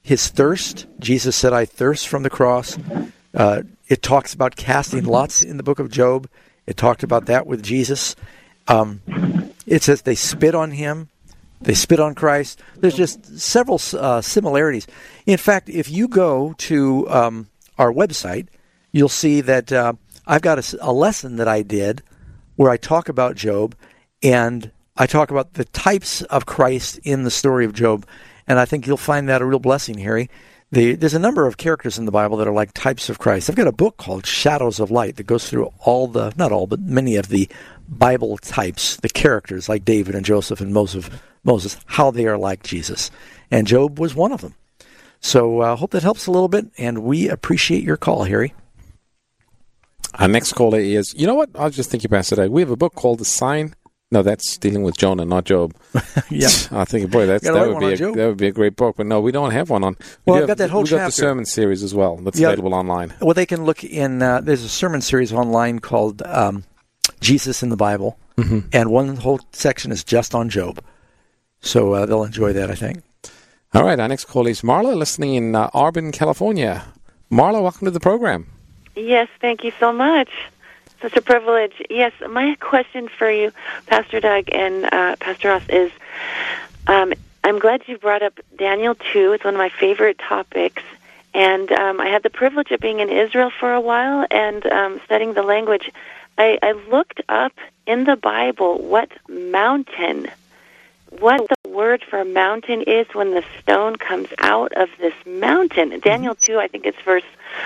his thirst. Jesus said, I thirst from the cross. It talks about casting lots in the book of Job. It talked about that with Jesus. It says they spit on him. They spit on Christ. There's just several similarities. In fact, if you go to our website, you'll see that I've got a lesson that I did where I talk about Job, and I talk about the types of Christ in the story of Job, and I think you'll find that a real blessing, Harry. There's a number of characters in the Bible that are like types of Christ. I've got a book called Shadows of Light that goes through not all, but many of the Bible types, the characters like David and Joseph and Moses, how they are like Jesus. And Job was one of them. So I hope that helps a little bit, and we appreciate your call, Harry. Our next caller is, you know what? I was just thinking about today. We have a book called The Sign. No, that's dealing with Jonah, not Job. Yeah. I think, boy, that would be a great book. But no, we don't have one on. I've got that whole chapter. We've got the sermon series as well that's available online. Well, they can look in, there's a sermon series online called Jesus in the Bible, and one whole section is just on Job. So they'll enjoy that, I think. All right, our next call is Marla, listening in Auburn, California. Marla, welcome to the program. Yes, thank you so much. Such a privilege. Yes, my question for you, Pastor Doug and Pastor Ross, is I'm glad you brought up Daniel 2. It's one of my favorite topics. And I had the privilege of being in Israel for a while and studying the language. I looked up in the Bible what the word for mountain is when the stone comes out of this mountain. Daniel 2, I think it's verse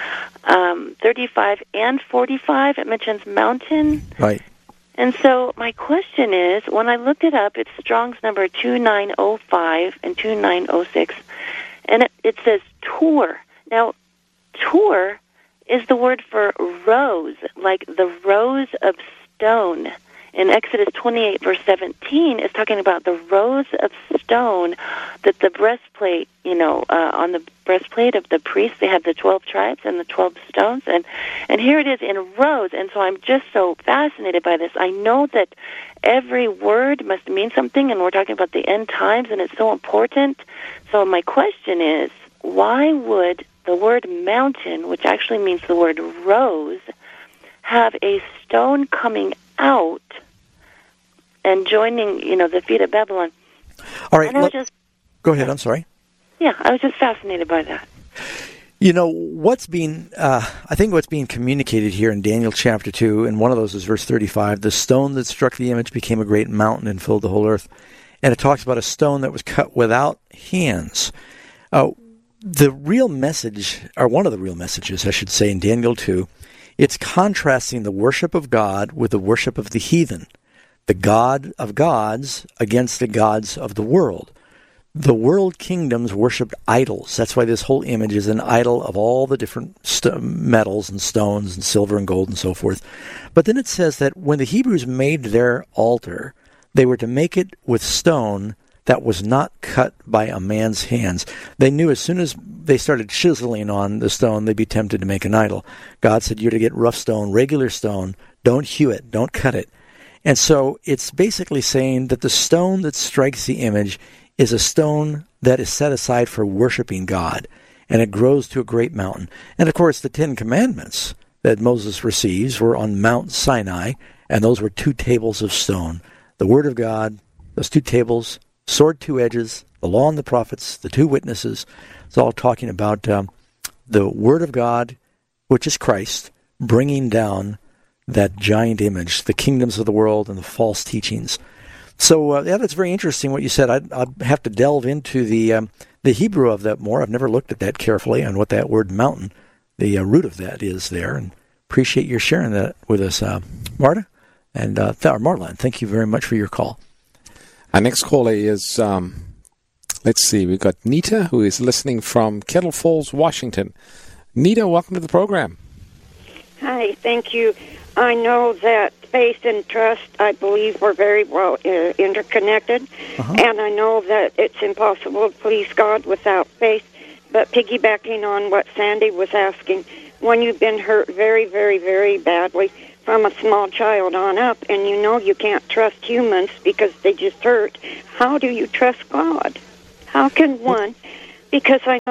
35 and 45. It mentions mountain. Right. And so my question is, when I looked it up, it's Strong's number 2905 and 2906, and it says Tur. Now, Tur is the word for rose, like the rose of stone. In Exodus 28, verse 17, is talking about the rows of stone that the breastplate, on the breastplate of the priest, they have the 12 tribes and the 12 stones. And here it is in rows. And so I'm just so fascinated by this. I know that every word must mean something, and we're talking about the end times, and it's so important. So my question is, why would the word mountain, which actually means the word rose, have a stone coming out and joining, the feet of Babylon? All right, go ahead. I'm sorry. Yeah, I was just fascinated by that. I think what's being communicated here in Daniel chapter 2, and one of those is verse 35, the stone that struck the image became a great mountain and filled the whole earth. And it talks about a stone that was cut without hands. The real message, or one of the real messages, I should say, in Daniel 2, it's contrasting the worship of God with the worship of the heathen, the God of gods against the gods of the world. The world kingdoms worshipped idols. That's why this whole image is an idol of all the different metals and stones and silver and gold and so forth. But then it says that when the Hebrews made their altar, they were to make it with stone that was not cut by a man's hands. They knew as soon as they started chiseling on the stone, they'd be tempted to make an idol. God said, you're to get rough stone, regular stone. Don't hew it. Don't cut it. And so it's basically saying that the stone that strikes the image is a stone that is set aside for worshiping God, and it grows to a great mountain. And of course, the 10 Commandments that Moses receives were on Mount Sinai, and those were 2 tables of stone. The Word of God, those 2 tables, sword 2 edges, the law and the prophets, the 2 witnesses. It's all talking about the Word of God, which is Christ, bringing down that giant image, the kingdoms of the world and the false teachings. So, that's very interesting what you said. I'd have to delve into the Hebrew of that more. I've never looked at that carefully and what that word mountain, the root of that is there. And appreciate your sharing that with us, Marta. And Marlon, thank you very much for your call. Our next caller is, let's see, we've got Nita, who is listening from Kettle Falls, Washington. Nita, welcome to the program. Hi, thank you. I know that faith and trust, I believe, are very well interconnected, and I know that it's impossible to please God without faith. But piggybacking on what Sandy was asking, when you've been hurt very, very, very badly from a small child on up, and you know you can't trust humans because they just hurt, how do you trust God? How can one? Because I know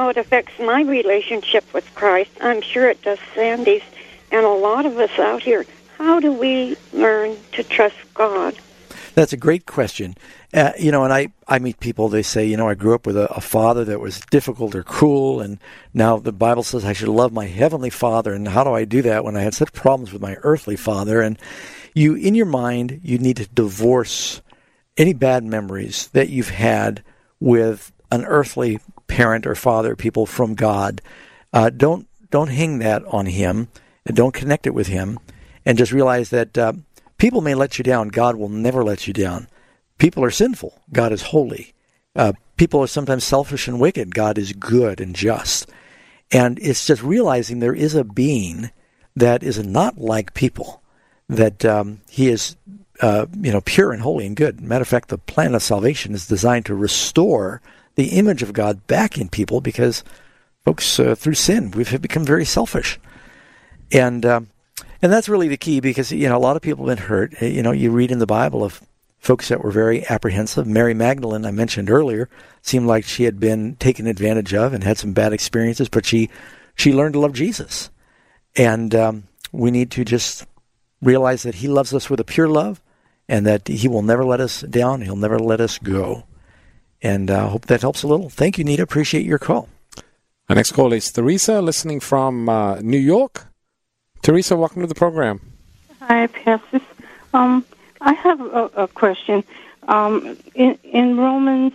how it affects my relationship with Christ. I'm sure it does Sandy's and a lot of us out here. How do we learn to trust God? That's a great question. And I meet people, they say, I grew up with a father that was difficult or cruel, and now the Bible says I should love my heavenly Father, and how do I do that when I had such problems with my earthly father? And you, in your mind, you need to divorce any bad memories that you've had with an earthly parent or father, people from God. Don't hang that on him, and don't connect it with him, and just realize that people may let you down. God will never let you down. People are sinful. God is holy. People are sometimes selfish and wicked. God is good and just. And it's just realizing there is a being that is not like people, that he is pure and holy and good. Matter of fact, the plan of salvation is designed to restore the image of God back in people because, folks, through sin, we've become very selfish. And that's really the key because, a lot of people have been hurt. You read in the Bible of folks that were very apprehensive. Mary Magdalene, I mentioned earlier, seemed like she had been taken advantage of and had some bad experiences, but she learned to love Jesus. And we need to just realize that he loves us with a pure love and that he will never let us down. He'll never let us go. And I hope that helps a little. Thank you, Nita. Appreciate your call. Our next call is Teresa, listening from New York. Teresa, welcome to the program. Hi, Pastor. I have a question. In Romans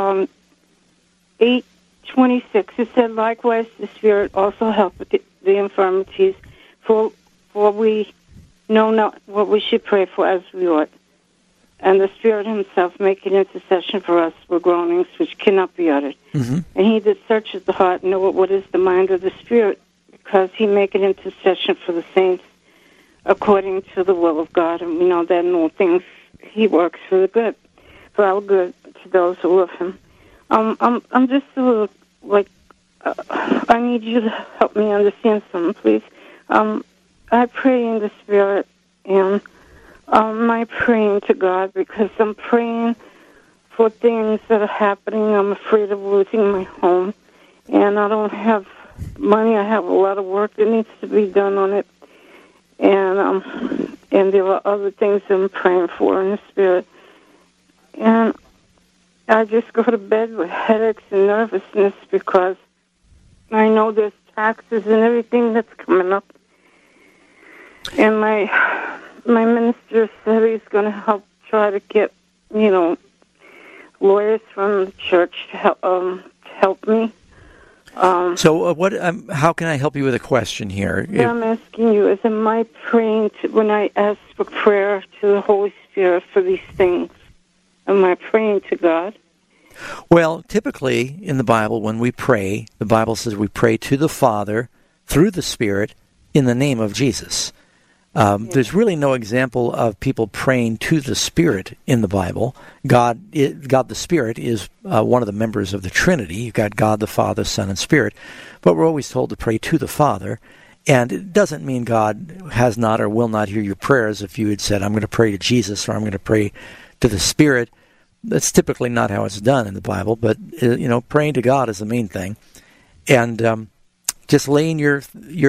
8:26, it said, "Likewise, the Spirit also helpeth the infirmities, for we know not what we should pray for as we ought. And the Spirit himself maketh intercession for us with groanings which cannot be uttered. Mm-hmm. And he that searcheth the heart knoweth what is the mind of the Spirit, because he maketh intercession for the saints according to the will of God." And we know that in all things he works for the good, for our good, to those who love him. I'm just a little, I need you to help me understand something, please. I pray in the Spirit, and I'm praying to God because I'm praying for things that are happening. I'm afraid of losing my home, and I don't have money. I have a lot of work that needs to be done on it. And there are other things I'm praying for in the Spirit. And I just go to bed with headaches and nervousness because I know there's taxes and everything that's coming up. And my minister said he's going to try to get, lawyers from the church to help me. So how can I help you with a question here? I'm asking you, am I praying when I ask for prayer to the Holy Spirit for these things? Am I praying to God? Well, typically in the Bible, when we pray, the Bible says we pray to the Father through the Spirit in the name of Jesus. There's really no example of people praying to the Spirit in the Bible. God the Spirit, is one of the members of the Trinity. You've got God the Father, Son, and Spirit. But we're always told to pray to the Father. And it doesn't mean God has not or will not hear your prayers if you had said, I'm going to pray to Jesus or I'm going to pray to the Spirit. That's typically not how it's done in the Bible. But, praying to God is the main thing. And just laying your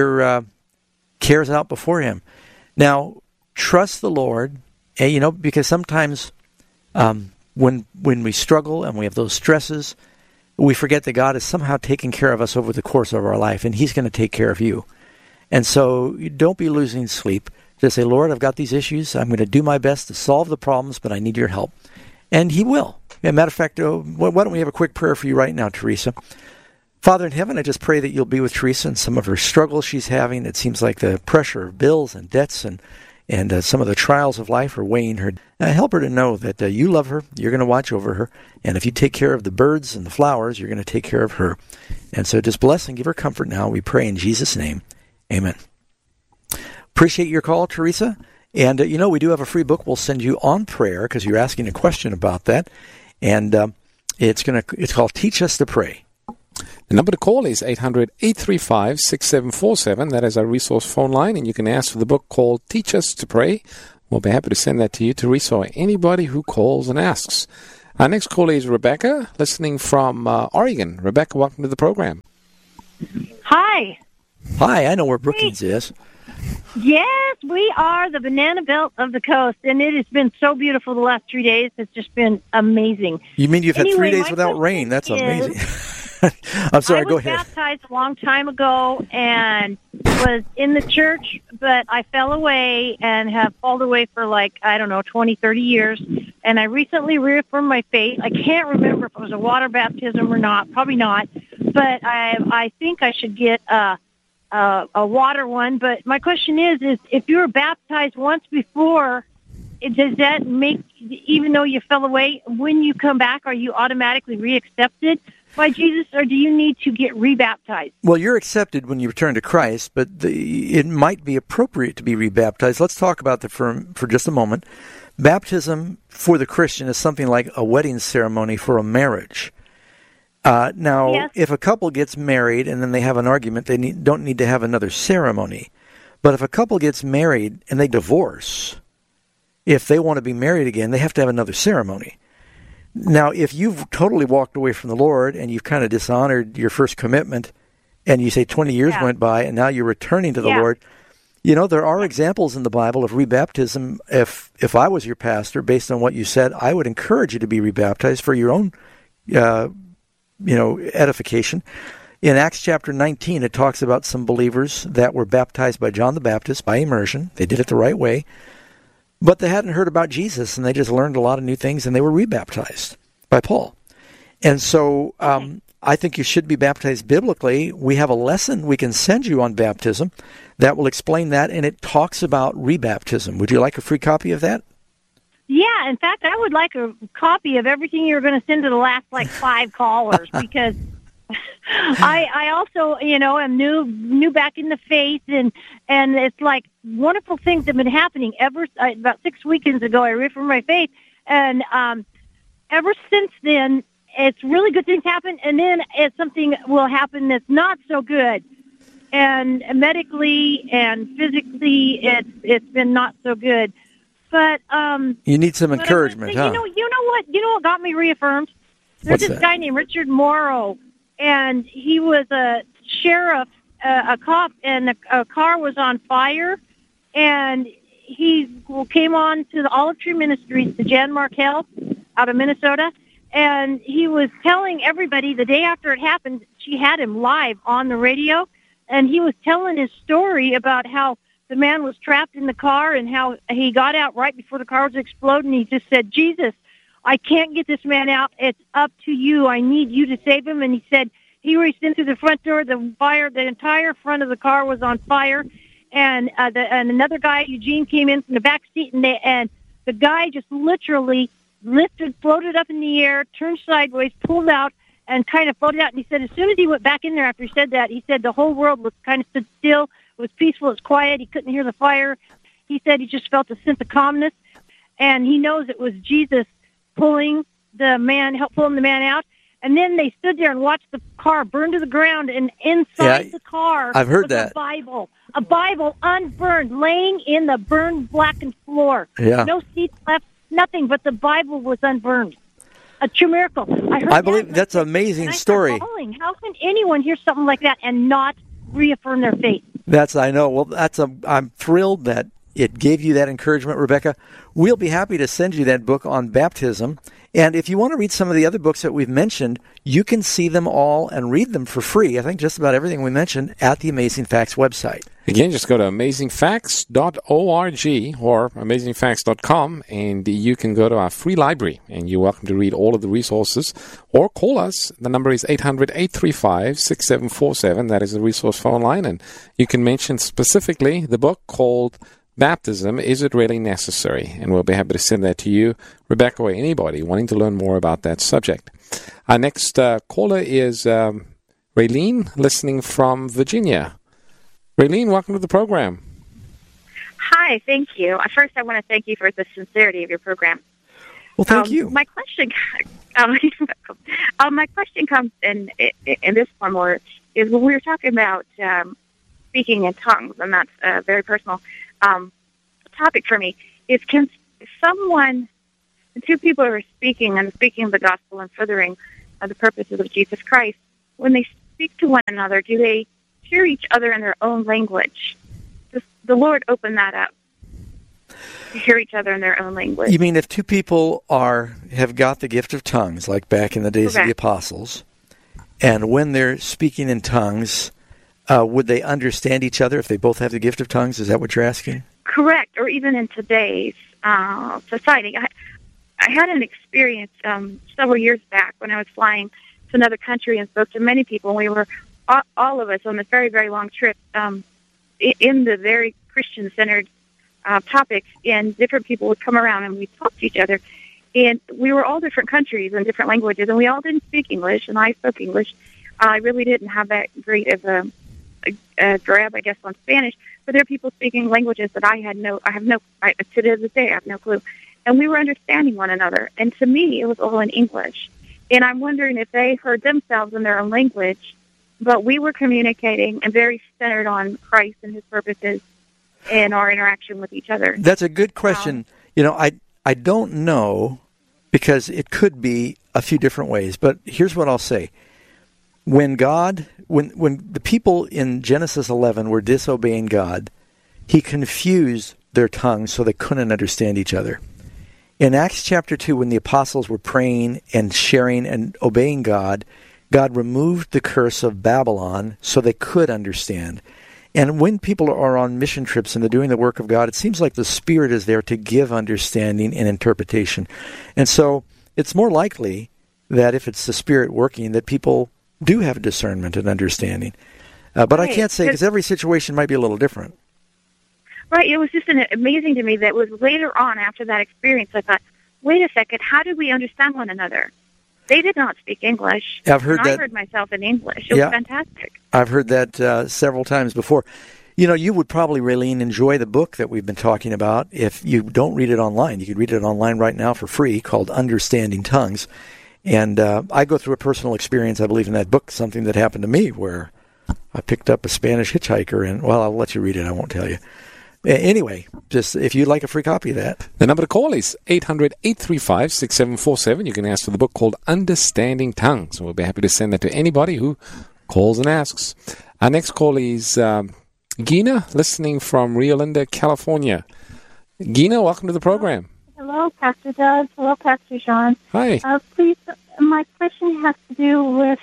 cares out before him. Now, trust the Lord, because sometimes when we struggle and we have those stresses, we forget that God is somehow taking care of us over the course of our life, and he's going to take care of you. And so don't be losing sleep. Just say, Lord, I've got these issues. I'm going to do my best to solve the problems, but I need your help. And he will. As a matter of fact, why don't we have a quick prayer for you right now, Teresa? Father in heaven, I just pray that you'll be with Teresa and some of her struggles she's having. It seems like the pressure of bills and debts and some of the trials of life are weighing her. Help her to know that you love her, you're going to watch over her, and if you take care of the birds and the flowers, you're going to take care of her. And so just bless and give her comfort now. We pray in Jesus' name. Amen. Appreciate your call, Teresa. And, we do have a free book we'll send you on prayer because you're asking a question about that. And it's called Teach Us to Pray. The number to call is 800-835-6747. That is our resource phone line, and you can ask for the book called Teach Us to Pray. We'll be happy to send that to you, Teresa, or anybody who calls and asks. Our next caller is Rebecca, listening from Oregon. Rebecca, welcome to the program. Hi. Hi, I know where Brookings is. Yes, we are the banana belt of the coast, and it has been so beautiful the last 3 days. It's just been amazing. You mean you've had 3 days my without rain? That's amazing. I'm sorry, go ahead. I was baptized a long time ago and was in the church, but I fell away and have fallen away for 20, 30 years. And I recently reaffirmed my faith. I can't remember if it was a water baptism or not. Probably not. But I think I should get a water one. But my question is if you were baptized once before, does that make, even though you fell away, when you come back, are you automatically reaccepted by Jesus, or do you need to get rebaptized? Well, you're accepted when you return to Christ, but it might be appropriate to be rebaptized. Let's talk about that for just a moment. Baptism for the Christian is something like a wedding ceremony for a marriage. Now, yes. If a couple gets married and then they have an argument, they don't need to have another ceremony. But if a couple gets married and they divorce, if they want to be married again, they have to have another ceremony. Now, if you've totally walked away from the Lord and you've kind of dishonored your first commitment, and you say 20 years went by and now you're returning to the Lord, there are examples in the Bible of rebaptism. If I was your pastor, based on what you said, I would encourage you to be rebaptized for your own edification. In Acts chapter 19, it talks about some believers that were baptized by John the Baptist by immersion. They did it the right way. But they hadn't heard about Jesus, and they just learned a lot of new things, and they were rebaptized by Paul. And so I think you should be baptized biblically. We have a lesson we can send you on baptism that will explain that, and it talks about rebaptism. Would you like a free copy of that? Yeah, in fact, I would like a copy of everything you were going to send to the last 5 callers, because I also, am new back in the faith, and it's like wonderful things have been happening about 6 weekends ago. I reaffirmed my faith, and ever since then, it's really good things happen, and then something will happen that's not so good, and medically and physically, it's been not so good. But you need some encouragement, huh? You know what got me reaffirmed? There's this guy named Richard Morrow. And he was a sheriff, a cop, and a car was on fire. And he came on to the Olive Tree Ministries, to Jan Markell out of Minnesota. And he was telling everybody the day after it happened, she had him live on the radio. And he was telling his story about how the man was trapped in the car and how he got out right before the car was exploding. He just said, Jesus, I can't get this man out. It's up to you. I need you to save him. And he said he reached in through the front door. The entire front of the car was on fire. And another guy, Eugene, came in from the back seat, and the guy just literally floated up in the air, turned sideways, pulled out, and kind of floated out. And he said as soon as he went back in there after he said that, he said the whole world was kind of stood still. It was peaceful. It was quiet. He couldn't hear the fire. He said he just felt a sense of calmness. And he knows it was Jesus pulling the man out. And then they stood there and watched the car burn to the ground, and inside the car I've heard was a Bible unburned, laying in the burned, blackened floor. Yeah. No seats left, nothing, but the Bible was unburned. A true miracle. I believe that's an amazing story. How can anyone hear something like that and not reaffirm their faith? I know. Well, I'm thrilled that it gave you that encouragement, Rebecca. We'll be happy to send you that book on baptism. And if you want to read some of the other books that we've mentioned, you can see them all and read them for free. I think just about everything we mentioned at the Amazing Facts website. Again, just go to amazingfacts.org or amazingfacts.com, and you can go to our free library, and you're welcome to read all of the resources, or call us. The number is 800-835-6747. That is the resource phone line, and you can mention specifically the book called Baptism, Is It Really Necessary? And we'll be happy to send that to you, Rebecca, or anybody wanting to learn more about that subject. Our next caller is Raylene, listening from Virginia. Raylene, welcome to the program. Hi, thank you. First, I want to thank you for the sincerity of your program. Well, thank you. My question, my question comes in this form, or is when we were talking about speaking in tongues, and that's a very personal topic for me. Is can someone, two people are speaking the gospel and furthering the purposes of Jesus Christ, when they speak to one another, do they hear each other in their own language. The Lord opened that up to hear each other in their own language. You mean if two people have got the gift of tongues, like back in the days of the apostles, and when they're speaking in tongues, would they understand each other if they both have the gift of tongues? Is that what you're asking? Correct, or even in today's society. I had an experience several years back when I was flying to another country and spoke to many people. We were, all of us, on this very, very long trip in the very Christian-centered topics, and different people would come around and we'd talk to each other. And we were all different countries and different languages, and we all didn't speak English, and I spoke English. I really didn't have that great of a grab, I guess, on Spanish, but there are people speaking languages that to this day, I have no clue. And we were understanding one another, and to me, it was all in English. And I'm wondering if they heard themselves in their own language, but we were communicating and very centered on Christ and His purposes in our interaction with each other. That's a good question. I don't know, because it could be a few different ways, but here's what I'll say. When the people in Genesis 11 were disobeying God, He confused their tongues so they couldn't understand each other. In Acts chapter 2, when the apostles were praying and sharing and obeying God, God removed the curse of Babylon so they could understand. And when people are on mission trips and they're doing the work of God, it seems like the Spirit is there to give understanding and interpretation. And so it's more likely that if it's the Spirit working, that people do have discernment and understanding. But right. I can't say, because every situation might be a little different. Right. It was just amazing to me that it was later on after that experience, I thought, wait a second, how did we understand one another? They did not speak English. I heard myself in English. It was fantastic. I've heard that several times before. You would probably, Raylene, enjoy the book that we've been talking about if you don't read it online. You could read it online right now for free, called Understanding Tongues. And I go through a personal experience, I believe, in that book, something that happened to me where I picked up a Spanish hitchhiker, and, well, I'll let you read it. I won't tell you. Anyway, just if you'd like a free copy of that. The number to call is 800-835-6747. You can ask for the book called Understanding Tongues. We'll be happy to send that to anybody who calls and asks. Our next call is Gina, listening from Rio Linda, California. Gina, welcome to the program. Hello, Pastor Doug. Hello, Pastor John. Hi. Please, my question has to do with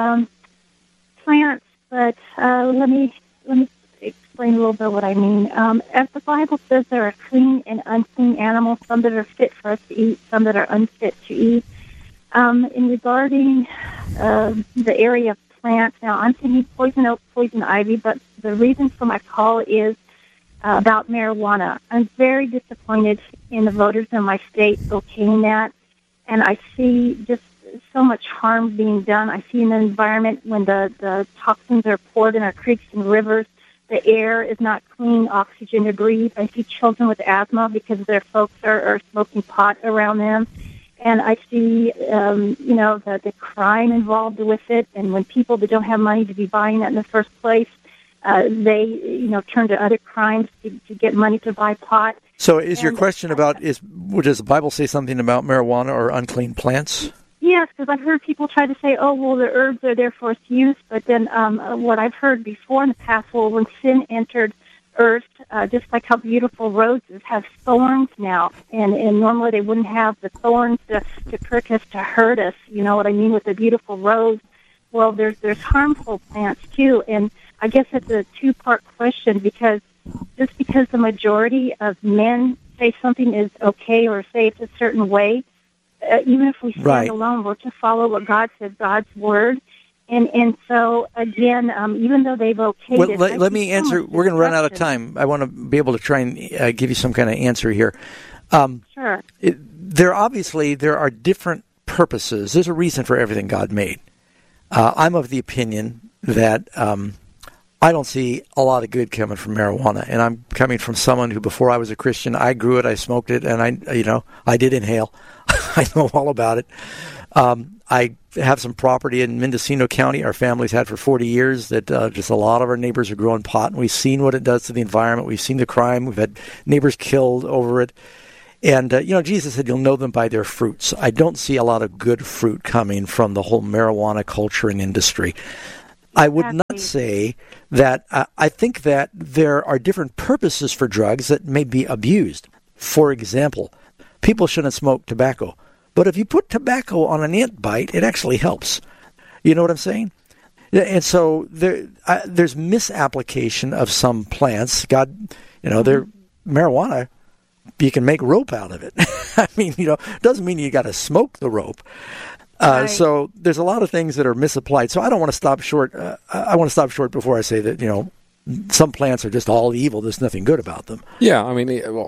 plants, but let me explain a little bit what I mean. As the Bible says, there are clean and unclean animals, some that are fit for us to eat, some that are unfit to eat. In regarding the area of plants, now I'm thinking poison oak, poison ivy, but the reason for my call is about marijuana. I'm very disappointed in the voters in my state okaying that, and I see just so much harm being done. I see an environment when the toxins are poured in our creeks and rivers. The air is not clean oxygen to breathe. I see children with asthma because their folks are smoking pot around them. And I see, the crime involved with it. And when people that don't have money to be buying that in the first place, they, turn to other crimes to get money to buy pot. So is your question about, does the Bible say something about marijuana or unclean plants? Yes, because I've heard people try to say, oh, well, the herbs are there for its use. But then what I've heard before in the past, well, when sin entered earth, just like how beautiful roses have thorns now, and normally they wouldn't have the thorns to prick us, to hurt us, you know what I mean, with a beautiful rose. Well, there's harmful plants, too. And I guess it's a two-part question, because just because the majority of men say something is okay or say it's a certain way, even if we stand alone, we're to follow what God says, God's word. And so, again, even though they've okayed it... Let me answer. We're going to run out of time. I want to be able to try and give you some kind of answer here. Sure. There are different purposes. There's a reason for everything God made. I'm of the opinion that I don't see a lot of good coming from marijuana, and I'm coming from someone who, before I was a Christian, I grew it, I smoked it, and I did inhale. I know all about it. I have some property in Mendocino County our family's had for 40 years that just a lot of our neighbors are growing pot, and we've seen what it does to the environment. We've seen the crime. We've had neighbors killed over it. And, Jesus said, you'll know them by their fruits. I don't see a lot of good fruit coming from the whole marijuana culture and industry. I would not say that I think that there are different purposes for drugs that may be abused. For example, people shouldn't smoke tobacco. But if you put tobacco on an ant bite, it actually helps. You know what I'm saying? And so there's misapplication of some plants. They're marijuana. You can make rope out of it. I mean, doesn't mean you got to smoke the rope. Right. So there's a lot of things that are misapplied. So I don't want to stop short. I want to stop short before I say that, some plants are just all evil. There's nothing good about them. Yeah, I mean,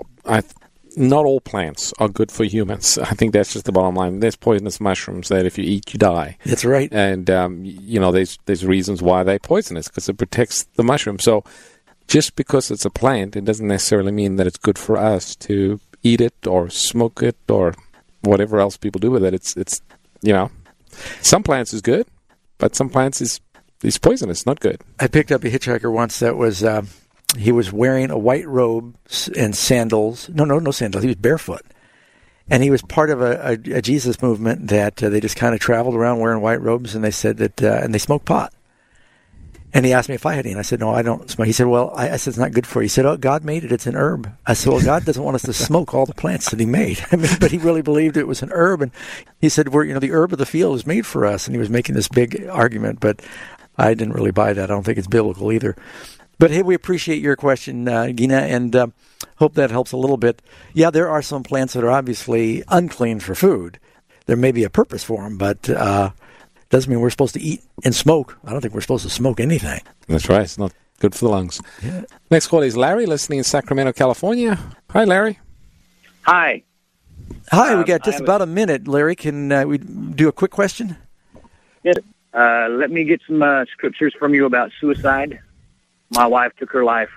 not all plants are good for humans. I think that's just the bottom line. There's poisonous mushrooms that if you eat, you die. That's right. And, there's reasons why they're poisonous, because it protects the mushroom. So just because it's a plant, it doesn't necessarily mean that it's good for us to eat it or smoke it or whatever else people do with it. It's some plants is good, but some plants is poisonous, not good. I picked up a hitchhiker once that was... he was wearing a white robe and sandals. No sandals. He was barefoot. And he was part of a Jesus movement that they just kind of traveled around wearing white robes, and they said that, and they smoked pot. And he asked me if I had any, and I said, no, I don't smoke. He said, well, I said, it's not good for you. He said, oh, God made it. It's an herb. I said, well, God doesn't want us to smoke all the plants that he made. I mean, but he really believed it was an herb. And he said, the herb of the field is made for us. And he was making this big argument, but I didn't really buy that. I don't think it's biblical either. But, hey, we appreciate your question, Gina, and hope that helps a little bit. Yeah, there are some plants that are obviously unclean for food. There may be a purpose for them, but doesn't mean we're supposed to eat and smoke. I don't think we're supposed to smoke anything. That's right. It's not good for the lungs. Yeah. Next call is Larry, listening in Sacramento, California. Hi, Larry. Hi. Hi, we got just about a minute. Larry, can we do a quick question? Yes. Let me get some scriptures from you about suicide. My wife took her life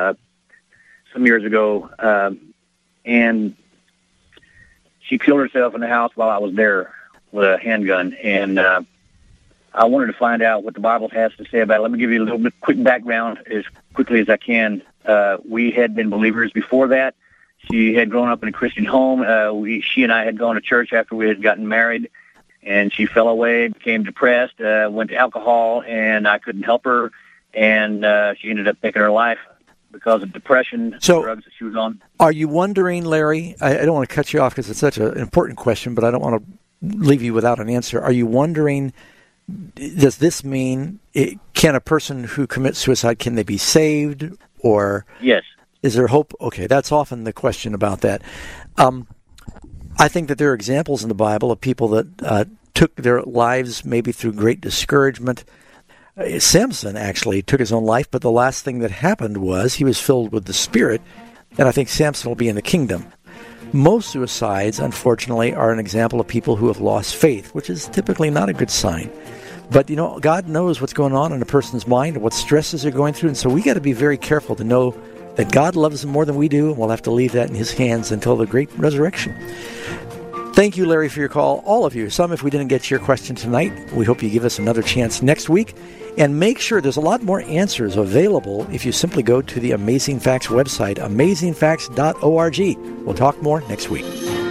some years ago, and she killed herself in the house while I was there with a handgun. And I wanted to find out what the Bible has to say about it. Let me give you a little bit quick background as quickly as I can. We had been believers before that. She had grown up in a Christian home. She and I had gone to church after we had gotten married, and she fell away, became depressed, went to alcohol, and I couldn't help her. And she ended up taking her life because of depression, drugs that she was on. Are you wondering, Larry, I don't want to cut you off because it's such an important question, but I don't want to leave you without an answer. Are you wondering, does this mean, can a person who commits suicide, can they be saved? Or yes. Is there hope? Okay, that's often the question about that. I think that there are examples in the Bible of people that took their lives maybe through great discouragement. Samson actually took his own life, but the last thing that happened was he was filled with the Spirit, and I think Samson will be in the kingdom. Most suicides, unfortunately, are an example of people who have lost faith, which is typically not a good sign. But, God knows what's going on in a person's mind and what stresses they're going through, and so we got to be very careful to know that God loves them more than we do, and we'll have to leave that in His hands until the great resurrection. Thank you, Larry, for your call. All of you. Some, if we didn't get to your question tonight, we hope you give us another chance next week. And make sure there's a lot more answers available if you simply go to the Amazing Facts website, amazingfacts.org. We'll talk more next week.